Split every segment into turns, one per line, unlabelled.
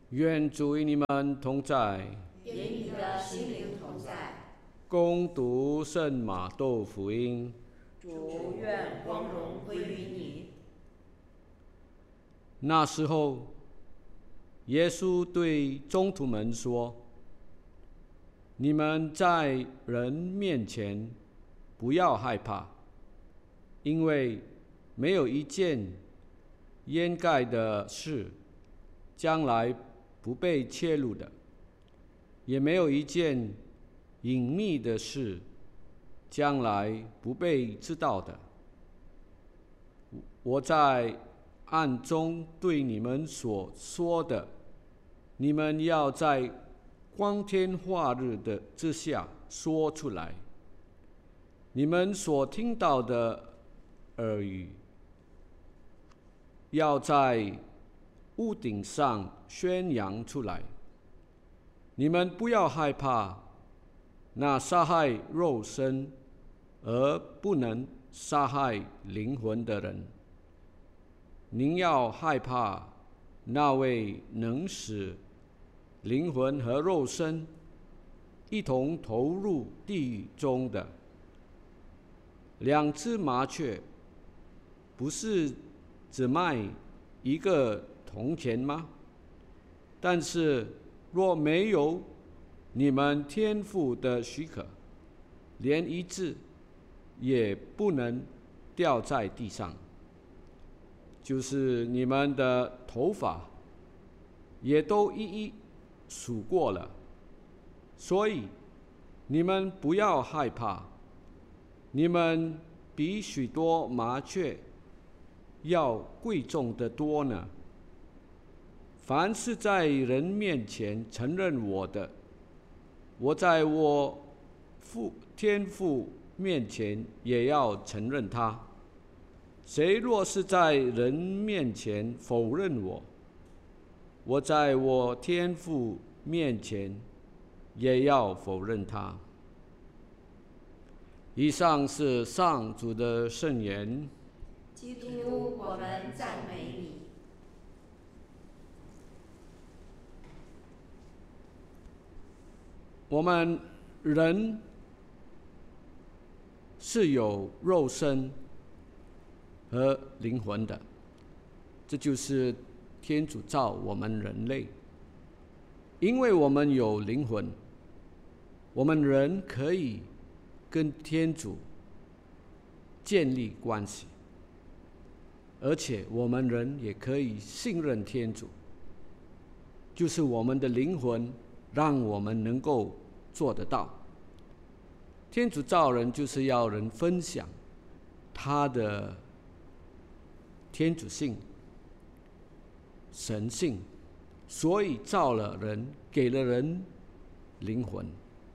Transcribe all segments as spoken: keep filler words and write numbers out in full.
愿主与你们同在，
与你的心灵同在。
恭读圣马窦福音。
主，愿光荣归于你。
那时候，耶稣对宗徒们说：“你们在人面前不要害怕，因为没有一件掩盖的事将来不被揭露的，也没有一件隐秘的事将来不被知道的。我在暗中对你们所说的，你们要在光天化日的之下说出来。你们所听到的耳语，要在屋顶上宣扬出来。你们不要害怕那杀害肉身而不能杀害灵魂的人，您要害怕那位能使灵魂和肉身一同投入地狱中的。两只麻雀不是只卖一个铜钱吗？但是若没有你们天父的许可，连一只也不能掉在地上。就是你们的头发也都一一数过了，所以你们不要害怕，你们比许多麻雀要贵重得多呢。凡是在人面前承认我的，我在我父天父面前也要承认他。谁若是在人面前否认我，我在我天父面前也要否认他。以上是上主的圣言。
基督，我们赞美你。
我们人是有肉身和灵魂的，这就是天主造我们人类。因为我们有灵魂，我们人可以跟天主建立关系，而且我们人也可以信任天主，就是我们的灵魂让我们能够做得到。天主造人就是要人分享他的天主性、神性，所以造了人，给了人灵魂。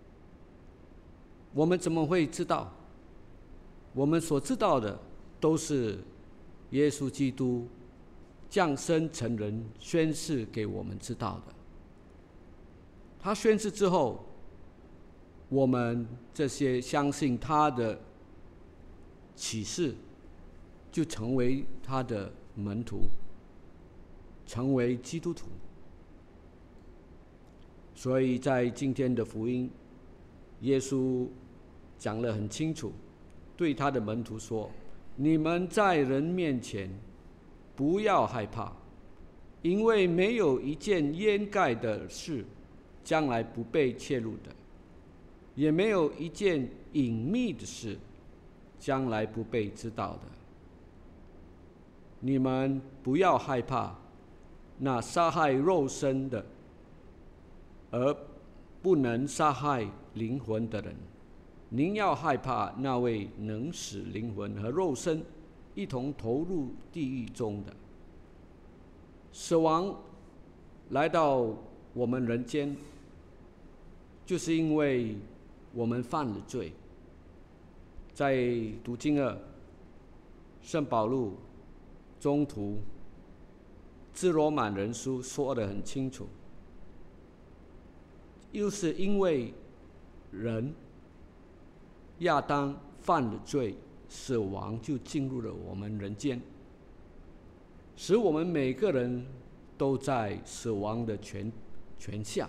我们怎么会知道？我们所知道的都是耶稣基督降生成人宣示给我们知道的。他宣示之后，我们这些相信他的启示，就成为他的门徒，成为基督徒。所以在今天的福音，耶稣讲得很清楚，对他的门徒说：你们在人面前不要害怕，因为没有一件掩盖的事将来不被揭露的，也没有一件隐秘的事将来不被知道的。你们不要害怕那杀害肉身的而不能杀害灵魂的人，您要害怕那位能使灵魂和肉身一同投入地狱中的。死亡来到我们人间，就是因为我们犯了罪。在读经二，圣保禄宗徒致罗马人书说得很清楚，又是因为人亚当犯了罪，死亡就进入了我们人间，使我们每个人都在死亡的权权下。